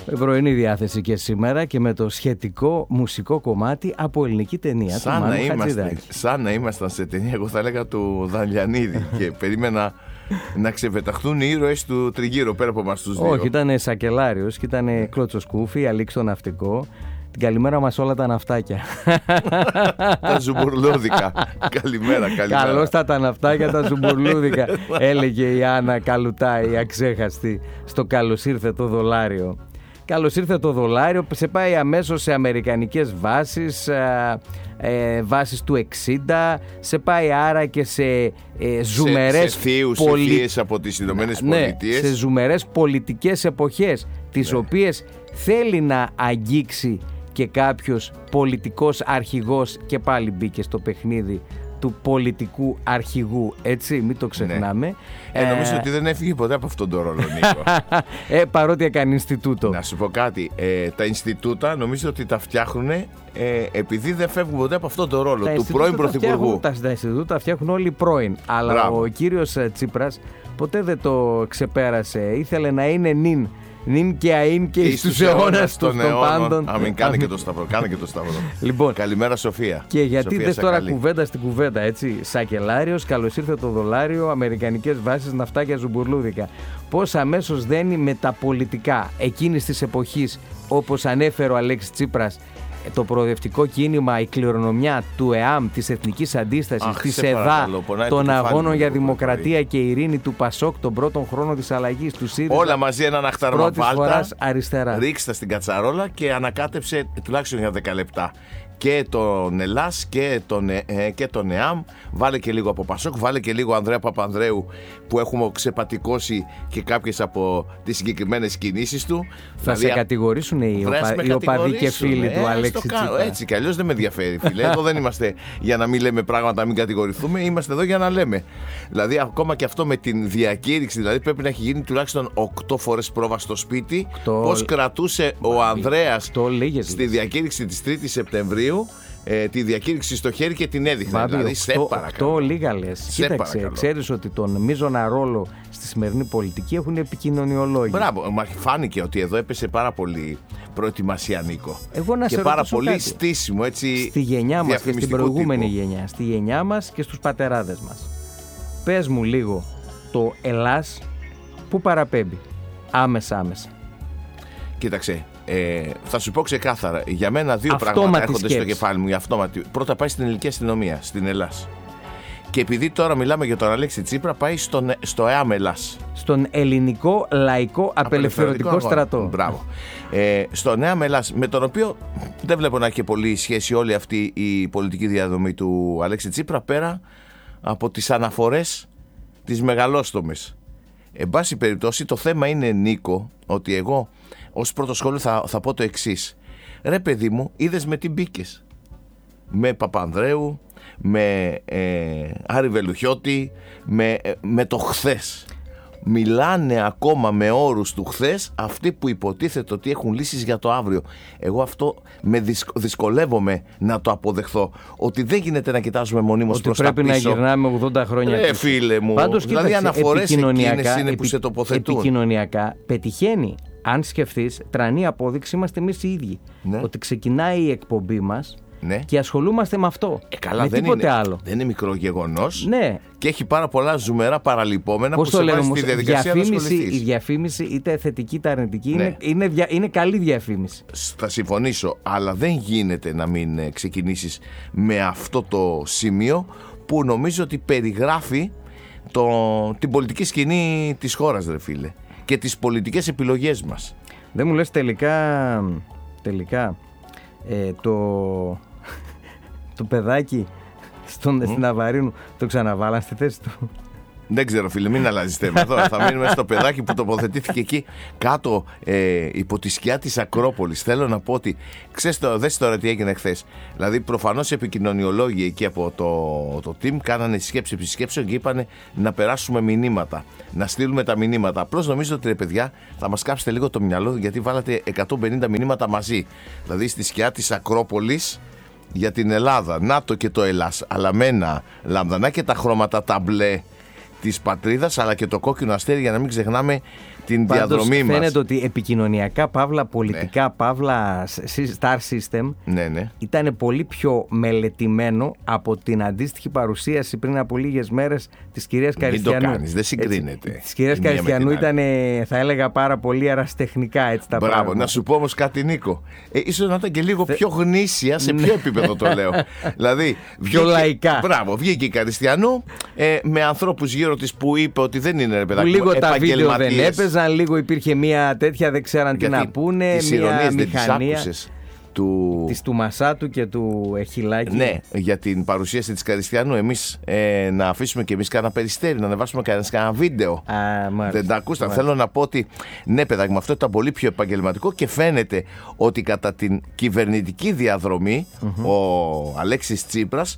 Πρωινή διάθεση και σήμερα και με το σχετικό μουσικό κομμάτι από ελληνική ταινία. Σαν να ήμασταν σε ταινία, εγώ θα έλεγα του Δαλιανίδη και περίμενα να ξεπεταχτούν οι ήρωες του τριγύρω πέρα από εμάς τους δύο. Όχι, ήταν Σακελάριος και ήταν Κλωτσοσκούφι, Αλήξη το ναυτικό. Την καλημέρα μας όλα τα ναυτάκια. Τα ζουμπουρλούδικα. Καλημέρα. Καλώς τα ναυτάκια τα ζουμπουρλούδικα, έλεγε η Άννα Καλουτά, η αξέχαστη, στο «Καλώς ήρθε το δολάριο». Καλώς ήρθε το δολάριο, σε πάει αμέσως σε αμερικανικές βάσεις, βάσεις του 60, σε πάει άρα και σε ζουμερές σε θείες από τις Ηνωμένες Πολιτείες. Σε ζουμερές πολιτικές εποχές, τις οποίες θέλει να αγγίξει και κάποιος πολιτικός αρχηγός, και πάλι μπήκε στο παιχνίδι του πολιτικού αρχηγού, έτσι, μην το ξεχνάμε. Νομίζω ότι δεν έφυγε ποτέ από αυτόν τον ρόλο, Νίκο. Παρότι έκανε Ινστιτούτο. Να σου πω κάτι, τα Ινστιτούτα νομίζω ότι τα φτιάχνουν επειδή δεν φεύγουν ποτέ από αυτόν τον ρόλο του πρώην πρωθυπουργού. Τα Ινστιτούτα τα φτιάχνουν όλοι πρώην, αλλά μπράβο. Ο κύριος Τσίπρας ποτέ δεν το ξεπέρασε, ήθελε να είναι νυν και αΐν και εις τους αιώνας των πάντων. Αμήν, κάνε και το σταυρό. Λοιπόν, καλημέρα Σοφία. Και γιατί δες τώρα κουβέντα στην κουβέντα, έτσι. Σακελάριος, καλώς ήρθε το δολάριο, αμερικανικές βάσεις, ναυτάκια ζουμπουρλούδικα. Πώς αμέσως δένει με τα πολιτικά εκείνης της εποχής, όπως ανέφερε ο Αλέξης Τσίπρας, το προοδευτικό κίνημα, η κληρονομιά του ΕΑΜ, της Εθνικής Αντίστασης, της ΕΔΑ, των αγώνων για δημοκρατία και ειρήνη, του ΠΑΣΟΚ, τον πρώτον χρόνο της αλλαγής, του ΣΥΡΙΖΑ. Όλα μαζί έναν αχταρμά βάλτα, αριστερά. Ρίξτε στην κατσαρόλα και ανακάτεψε τουλάχιστον για 10 λεπτά. Και τον Ελλάς και τον ΕΑΜ, βάλε και λίγο από ΠΑΣΟΚ, βάλε και λίγο Ανδρέα Παπανδρέου που έχουμε ξεπατικώσει και κάποιες από τις συγκεκριμένες κινήσεις του. Θα σε κατηγορήσουν οι οπαδοί και φίλοι του Αλέξη Τσίπρα. Έτσι κι αλλιώς δεν με ενδιαφέρει, φίλε. Εδώ δεν είμαστε για να μην λέμε πράγματα, να μην κατηγορηθούμε, είμαστε εδώ για να λέμε. Δηλαδή ακόμα και αυτό με την διακήρυξη, δηλαδή πρέπει να έχει γίνει τουλάχιστον 8 φορές πρόβα στο σπίτι. Πώς κρατούσε ο Ανδρέας στη διακήρυξη της 3ης Σεπτεμβρίου τη διακήρυξη στο χέρι και την έδειχνε. Δηλαδή, σε παρακαλώ. 8 λίγα λες. Κοίταξε, ξέρεις ότι τον μείζωνα ρόλο στη σημερινή πολιτική έχουν επικοινωνιολόγοι. Μπράβο, μα φάνηκε ότι εδώ έπεσε πάρα πολύ προετοιμασία, Νίκο. Εγώ να και σε πάρα πολύ κάτι. Στήσιμο, έτσι. Στη γενιά μας και στην προηγούμενη τύπου. γενιά. Στη γενιά μας και στους πατεράδες μας. Πες μου λίγο το Ελλάς που παραπέμπει άμεσα. Κοίταξε. Θα σου πω ξεκάθαρα, για μένα δύο πράγματα έρχονται στο κεφάλι μου. Πρώτα πάει στην ελληνική αστυνομία, στην Ελλάς. Και επειδή τώρα μιλάμε για τον Αλέξη Τσίπρα, πάει στο ΕΑΜ Ελλάς. Στον Ελληνικό Λαϊκό Απελευθερωτικό Στρατό. Μπράβο. Στον ΕΑΜ Ελλάς, με τον οποίο δεν βλέπω να έχει πολύ σχέση όλη αυτή η πολιτική διαδρομή του Αλέξη Τσίπρα, πέρα από τις αναφορές τις μεγαλόστομες. Εν πάση περιπτώσει, το θέμα είναι, Νίκο, ότι εγώ ως πρώτο σχόλιο θα πω το εξής. Ρε παιδί μου, είδες με τι μπήκες? Με Παπανδρέου, με Άρη Βελουχιώτη, με το χθες. Μιλάνε ακόμα με όρους του χθες αυτοί που υποτίθεται ότι έχουν λύσεις για το αύριο. Εγώ αυτό δυσκολεύομαι να το αποδεχθώ. Ότι δεν γίνεται να κοιτάζουμε μονίμως προς τα πίσω. Ότι πρέπει να γυρνάμε 80 χρόνια πίσω. Φίλε μου, πάντως, δηλαδή αναφορές εκείνες είναι που σε τοποθετούν. Επικοινωνιακά πετυχαίνει. Αν σκεφτείς, τρανή απόδειξη είμαστε εμείς οι ίδιοι. Ναι. Ότι ξεκινάει η εκπομπή μας. Ναι. Και ασχολούμαστε με αυτό. Καλά, με τίποτε άλλο. Δεν είναι μικρό γεγονός. Ναι. Και έχει πάρα πολλά ζουμερά παραλυπόμενα που σε βάζει στη διαδικασία να ασχοληθείς. Η διαφήμιση, είτε θετική είτε αρνητική, ναι, είναι καλή διαφήμιση. Θα συμφωνήσω, αλλά δεν γίνεται να μην ξεκινήσεις με αυτό το σημείο που νομίζω ότι περιγράφει την πολιτική σκηνή της χώρας, ρε φίλε, και τις πολιτικές επιλογές μας. Δεν μου λες τελικά το παιδάκι στην Αβαρίνου το ξαναβάλαν στη θέση του? Δεν ξέρω, φίλε, μην αλλάζεις θέμα. Τώρα θα μείνουμε στο παιδάκι που τοποθετήθηκε εκεί κάτω υπό τη σκιά της Ακρόπολης. Θέλω να πω ότι δες τώρα τι έγινε χθες. Δηλαδή, προφανώς οι επικοινωνιολόγοι εκεί από το team κάνανε σκέψη επί σκέψεων και είπανε να περάσουμε μηνύματα, να στείλουμε τα μηνύματα. Απλώς νομίζω ότι, ρε παιδιά, θα μας κάψετε λίγο το μυαλό, γιατί βάλατε 150 μηνύματα μαζί. Δηλαδή, στη σκιά της Ακρόπολης για την Ελλάδα. ΝΑΤΟ και το Ελλάς. Αλλά με ένα λαμδανά και τα χρώματα τα μπλε της πατρίδας, αλλά και το κόκκινο αστέρι, για να μην ξεχνάμε την διαδρομή μας. Φαίνεται ότι επικοινωνιακά, παύλα πολιτικά, παύλα star system, ήταν πολύ πιο μελετημένο από την αντίστοιχη παρουσίαση πριν από λίγες μέρες της κυρίας Καριστιανού. Μην το κάνεις, δεν συγκρίνεται. Της κυρίας Καριστιανού ήταν, θα έλεγα, πάρα πολύ αεραστεχνικά έτσι τα πράγματα. Μπράβο, να σου πω όμως κάτι, Νίκο. Ίσως να ήταν και λίγο πιο γνήσια, σε ποιο επίπεδο το λέω. Δηλαδή, πιο λαϊκά. Μπράβο, βγήκε η Καριστιανού με ανθρώπους γύρω της που είπε ότι δεν είναι ρε παιδάκι. Λίγο τα βίντεο δεν έπαιζαν, λίγο υπήρχε μια τέτοια, δεν ξέραν τι να πούνε. Τις ηρωνίες δεν τις άκουσες. Του Μασάτου και του Εχιλάκη. Ναι, για την παρουσίαση της Καριστιανού. Εμείς να αφήσουμε και εμείς κάνα περιστέρι, να ανεβάσουμε κάνα βίντεο. Δεν τα ακούσαν. Θέλω να πω ότι ναι, παιδάκι, με αυτό ήταν πολύ πιο επαγγελματικό και φαίνεται ότι κατά την κυβερνητική διαδρομή ο Αλέξης Τσίπρας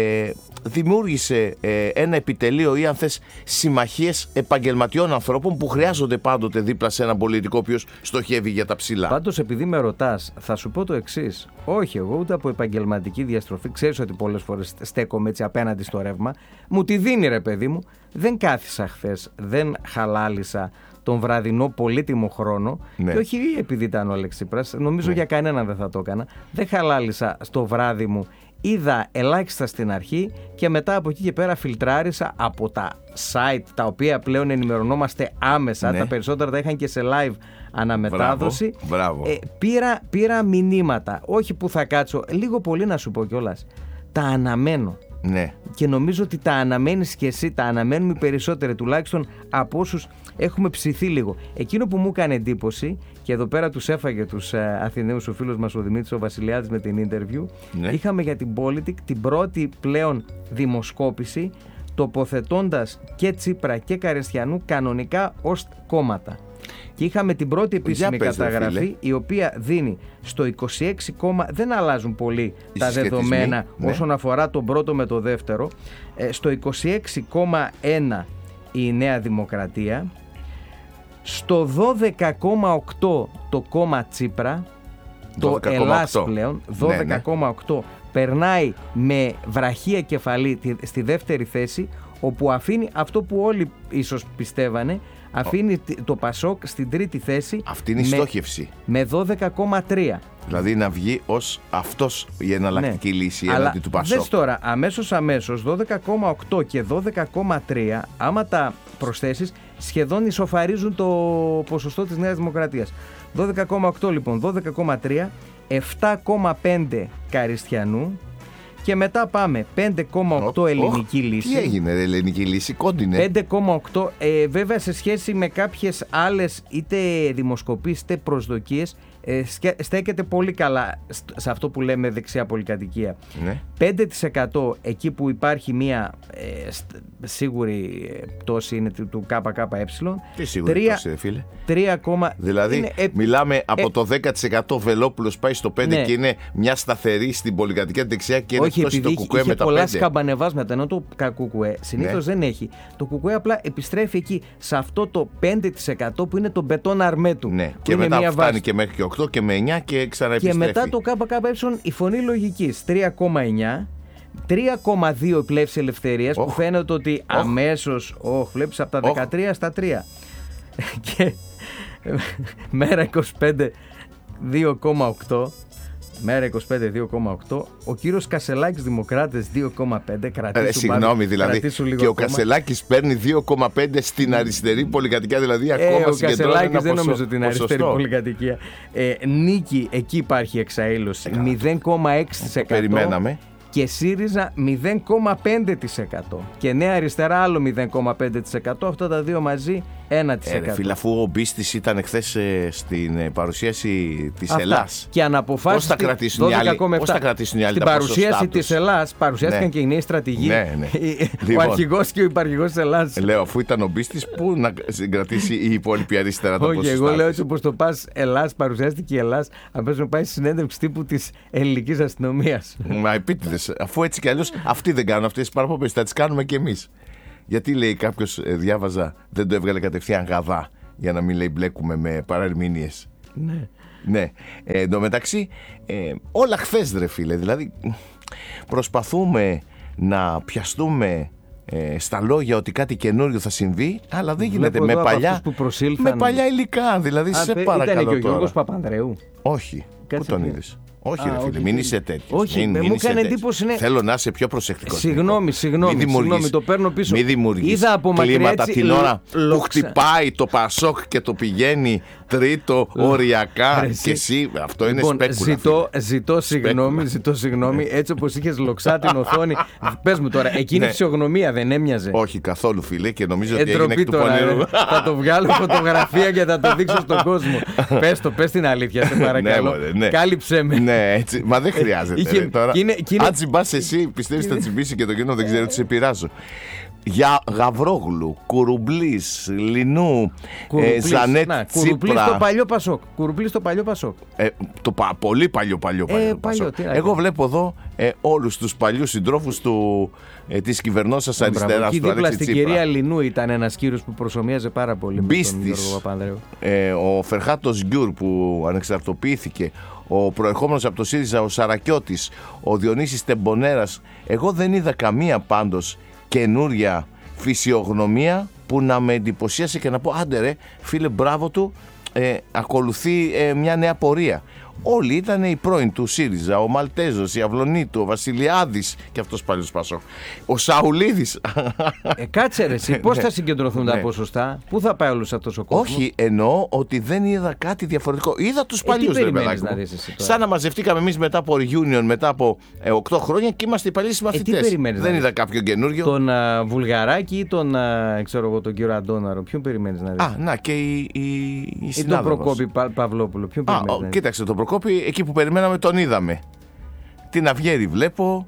δημιούργησε ένα επιτελείο ή αν θες συμμαχίες επαγγελματιών ανθρώπων που χρειάζονται πάντοτε δίπλα σε έναν πολιτικό ο οποίος στοχεύει για τα ψηλά. Πάντως, επειδή με ρωτάς, θα σου πω το εξής. Όχι, εγώ ούτε από επαγγελματική διαστροφή, ξέρεις ότι πολλές φορές στέκομαι έτσι απέναντι στο ρεύμα, μου τη δίνει ρε παιδί μου. Δεν κάθισα χθες, δεν χαλάλισα τον βραδινό πολύτιμο χρόνο. Και όχι επειδή ήταν ο Αλέξης Τσίπρας, νομίζω για κανέναν δεν θα το έκανα. Δεν χαλάλισα στο βράδυ μου. Είδα ελάχιστα στην αρχή και μετά από εκεί και πέρα φιλτράρισα από τα site τα οποία πλέον ενημερωνόμαστε άμεσα. Τα περισσότερα τα είχαν και σε live αναμετάδοση. Μπράβο. Πήρα μηνύματα. Όχι που θα κάτσω. Λίγο πολύ να σου πω κιόλας. Τα αναμένω. Ναι. Και νομίζω ότι τα αναμένεις και εσύ, τα αναμένουμε οι περισσότεροι, τουλάχιστον από όσους έχουμε ψηθεί λίγο. Εκείνο που μου έκανε εντύπωση, και εδώ πέρα τους έφαγε τους Αθηναίους ο φίλος μας ο Δημήτρης ο Βασιλιάδης με την interview, είχαμε για την Politic την πρώτη πλέον δημοσκόπηση τοποθετώντας και Τσίπρα και Καριστιανού κανονικά ως κόμματα. Και είχαμε την πρώτη επίσημη καταγραφή, η οποία δίνει στο 26, δεν αλλάζουν πολύ τα δεδομένα όσον αφορά τον πρώτο με το δεύτερο, στο 26,1 η Νέα Δημοκρατία, στο 12,8 το κόμμα Τσίπρα, το Ελλάς πλέον, 12,8 περνάει με βραχία κεφαλή στη δεύτερη θέση, όπου αφήνει αυτό που όλοι ίσως πιστεύανε, αφήνει το Πασόκ στην τρίτη θέση. Αυτή είναι η στόχευση. Με 12,3. Δηλαδή να βγει ως αυτός η εναλλακτική λύση έναντι του Πασόκ. Δες τώρα, αμέσως 12,8 και 12,3, άμα τα προσθέσεις, σχεδόν ισοφαρίζουν το ποσοστό της Νέας Δημοκρατίας. 12,8 λοιπόν, 12,3, 7,5 Καριστιανού. Και μετά πάμε 5,8 ελληνική λύση. Τι έγινε ελληνική λύση, κόντινε. 5,8 βέβαια σε σχέση με κάποιες άλλες είτε δημοσκοπήσεις είτε προσδοκίες στέκεται πολύ καλά σε αυτό που λέμε δεξιά πολυκατοικία. 5% εκεί που υπάρχει μια σίγουρη πτώση είναι του ΚΚΕ. Τι σίγουρη πτώση φίλε. 3, δηλαδή μιλάμε από το 10% Βελόπουλος πάει στο 5% και είναι μια σταθερή στην πολυκατοικία δεξιά και είναι πτώση το ΚΚΕ με τα 5%. Πολλά σκαμπανεβάσματα, ενώ το ΚΚΕ συνήθως δεν έχει. Το ΚΚΕ απλά επιστρέφει εκεί σε αυτό το 5% που είναι το μπετόν αρμέ του. Και μετά φτάνει βάση. Και μέχρι και 8 και με 9 και ξαναεπιστρέφει. Και μετά το ΚΚΕ η φωνή λογικής 3,9. 3,2 η πλεύση ελευθερίας που φαίνεται ότι αμέσως βλέπεις από τα 13 στα 3 και μέρα 25 2,8 Μέρα 25 2,8. Ο κύριος Κασελάκης Δημοκράτες 2,5. Συγγνώμη, δηλαδή. Και ο Κασελάκης παίρνει 2,5 στην αριστερή πολυκατοικία. Δηλαδή ακόμα συγκεντρώνει ένα ποσοστό. Δεν νομίζω ότι είναι αριστερή πολυκατοικία. Νίκη, εκεί υπάρχει εξαήλωση. 0,6%. Περιμέναμε. Και ΣΥΡΙΖΑ 0,5%. Και Νέα Αριστερά άλλο 0,5%. Αυτά τα δύο μαζί 1%. Φίλε, αφού ο Μπίστης ήταν χθες στην παρουσίαση της Ελλάς. Και αναποφάσιστη. Πώς θα κρατήσουν οι άλλοι, στην παρουσίαση της Ελλάς παρουσιάστηκαν και οι νέοι στρατηγοί. Ο αρχηγός και ο υπαρχηγός της Ελλάς. Λέω, αφού ήταν ο Μπίστης, πού να συγκρατήσει η υπόλοιπη αριστερά το ποσοστά. Όχι, εγώ λέω ότι όπως το πας Ελλάς, παρουσιάστηκε η Ελλάς, απέσου να πάει στη συνέντευξη τύπου της ελληνικής αστυνομίας. Μα επίτηδες, αφού έτσι κι αλλιώς αυτοί δεν κάνουν αυτές τις παραποπές, θα τις κάνουμε κι εμείς. Γιατί λέει κάποιος, διάβαζα, δεν το έβγαλε κατευθείαν γαδά, για να μην λέει μπλέκουμε με παραερμηνίες. Ναι. Εν τω μεταξύ, όλα χθες ρε φίλε, δηλαδή προσπαθούμε να πιαστούμε στα λόγια ότι κάτι καινούριο θα συμβεί, αλλά δεν γίνεται Βλέπω με παλιά υλικά. Δηλαδή, σε παρακαλώ. Ήταν και ο Γιώργος τώρα. Παπανδρέου. Όχι. Πού τον είδες? Όχι, ρε φίλε, μην είσαι τέτοιο. Όχι, μου έκανε εντύπωση. Θέλω να είσαι πιο προσεκτικός. Συγγνώμη, το παίρνω πίσω. Μην δημιουργείς κλίματα την ώρα που χτυπάει το Πασόκ και το πηγαίνει τρίτο οριακά. Και εσύ, αυτό είναι σπέκουλα. Ζητώ συγγνώμη, έτσι όπως είχες λοξά την οθόνη. Πες μου τώρα, εκείνη η φυσιογνωμία δεν έμοιαζε? Όχι καθόλου, φίλε, και νομίζω ότι έγινε εκ του πονηρού. Θα το βγάλω φωτογραφία και θα το δείξω στον κόσμο. Πες την αλήθεια, σε παρακαλώ. Κάλυψέ με. Ναι, έτσι. Μα δεν χρειάζεται. Τώρα, αν τσιμπάς εσύ, πιστεύεις θα τσιμπήσει και το κοινό, δεν ξέρω τι σε πειράζω. Για Γαβρόγλου, Κουρουμπλής, Λινού, Ζανέτ, Τσίπρα. Κουρουμπλής στο παλιό Πασόκ. Το πολύ παλιό Πασόκ. Εγώ βλέπω εδώ όλους τους παλιούς συντρόφους της κυβερνώσας αριστεράς του Αλέξη Τσίπρα. Στην κυρία Λινού ήταν ένας κύριος που προσομοίαζε πάρα πολύ με τον Γιώργο Παπανδρέου. Ο Φερχάτος Γκιουρ που ανεξαρτοποιήθηκε, ο προερχόμενος από το ΣΥΡΙΖΑ ο Σαρακιώτης, ο Διονύσης Τεμπονέρας. Εγώ δεν είδα καμία πάντως καινούρια φυσιογνωμία που να με εντυπωσίασε και να πω άντε ρε φίλε, μπράβο του, ακολουθεί μια νέα πορεία. Όλοι ήταν οι πρώην του ΣΥΡΙΖΑ, ο Μαλτέζος, η Αυλονίτου, ο Βασιλιάδης και αυτός παλιός Πασόκ, ο Σαουλίδης. Κάτσε ρε εσύ, πώς θα συγκεντρωθούν τα ποσοστά, πού θα πάει όλος αυτός ο κόσμος? Όχι, εννοώ ότι δεν είδα κάτι διαφορετικό. Είδα τους παλιούς, ρε παιδάκι μου. Σαν να μαζευτήκαμε εμείς μετά από reunion, μετά από 8 χρόνια και είμαστε οι παλιοί συμμαθητές. Δεν είδα κάποιον καινούριο. Τον Βουλγαράκη ή τον κύριο Αντώναρο, ποιον περιμένεις να δεις? Να και η συνάδελφος. Ή τον Προκόπη Παυλόπουλο, ποιον περιμένεις? Κοίταξε, τον Προκόπη, εκεί που περιμέναμε τον είδαμε. Την Αυγέρη βλέπω,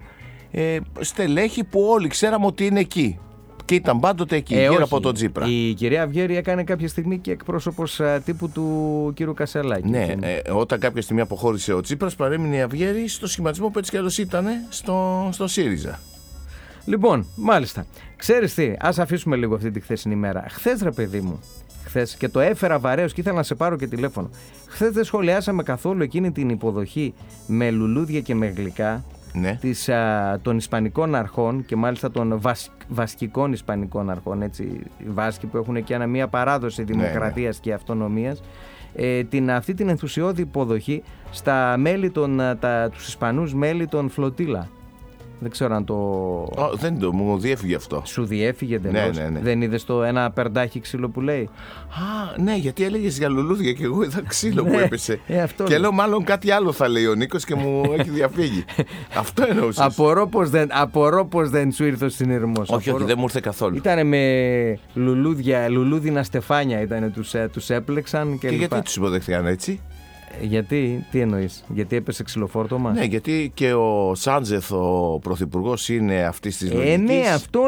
στελέχη που όλοι ξέραμε ότι είναι εκεί. Και ήταν πάντοτε εκεί, γύρω από τον Τσίπρα. Η κυρία Αυγέρη έκανε κάποια στιγμή και εκπρόσωπος τύπου του κύριου Κασελάκη. Ναι, όταν κάποια στιγμή αποχώρησε ο Τσίπρας, παρέμεινε η Αυγέρη στο σχηματισμό που έτσι κι αλλιώς ήταν στο ΣΥΡΙΖΑ. Λοιπόν, μάλιστα. Ξέρεις τι, ας αφήσουμε λίγο αυτή τη χθεσινή μέρα. Χθες, ρε παιδί μου, και το έφερα βαρέως και ήθελα να σε πάρω και τηλέφωνο. Χθες δεν σχολιάσαμε καθόλου εκείνη την υποδοχή με λουλούδια και με γλυκά, ναι, των Ισπανικών αρχών και μάλιστα των βασκικών Ισπανικών αρχών, έτσι, οι Βάσκοι που έχουν και μια παράδοση δημοκρατίας, ναι, και αυτονομίας, αυτή την ενθουσιώδη υποδοχή στα μέλη τους Ισπανούς μέλη των Φλωτίλα. Δεν ξέρω αν το... δεν μου διέφυγε αυτό. Σου διέφυγε εντελώς? Ναι. Δεν είδες το ένα περντάκι ξύλο που λέει? Ναι, γιατί έλεγες για λουλούδια και εγώ είδα ξύλο που έπεσε. Και λέω μάλλον κάτι άλλο θα λέει ο Νίκος και μου έχει διαφύγει. Αυτό εννοούσες? Απορώ πως δεν σου ήρθε ο συνειρμός. Όχι, δεν μου ήρθε καθόλου. Ήτανε με λουλούδινα στεφάνια, τους έπλεξαν και γιατί τους υποδεχθήκαν έτσι? Γιατί, τι εννοείς, γιατί έπεσε ξυλοφόρτωμα? Ναι, γιατί και ο Σάντζεθ, ο πρωθυπουργός, είναι αυτής της λογικής. Ναι, αυτό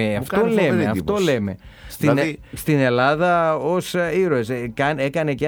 λέμε. Στην Ελλάδα ως ήρωες. Έκανε και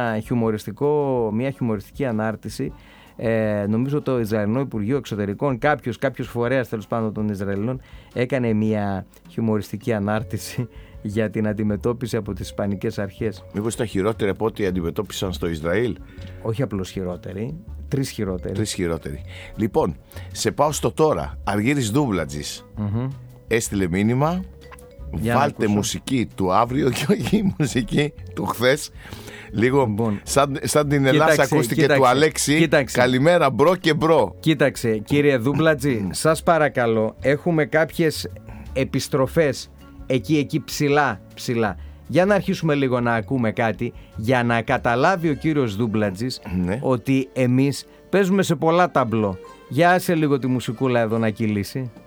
μια χιουμοριστική ανάρτηση. Νομίζω το Ισραηλινό Υπουργείο Εξωτερικών, κάποιος φορέας τέλος πάντων των Ισραηλινών, έκανε μια χιουμοριστική ανάρτηση για την αντιμετώπιση από τις Ισπανικές αρχές. Μήπως ήταν χειρότερη από ό,τι αντιμετώπισαν στο Ισραήλ? Όχι απλώς χειρότερη, τρεις χειρότεροι. Λοιπόν, σε πάω στο τώρα. Αργύρης Δούμπλατζης έστειλε μήνυμα, βάλτε μουσική του αύριο και όχι μουσική του χθες. Λίγο σαν την Ελλάδα ακούστηκε του Αλέξη. Καλημέρα μπρο και μπρο. Κοίταξε κύριε Δούμπλατζη, σας παρακαλώ, έχουμε κάποιες επιστροφές εκεί ψηλά. Για να αρχίσουμε λίγο να ακούμε κάτι, για να καταλάβει ο κύριος Δούμπλατζης, ναι, ότι εμείς παίζουμε σε πολλά ταμπλό. Για άσε λίγο τη μουσικούλα εδώ να κυλήσει.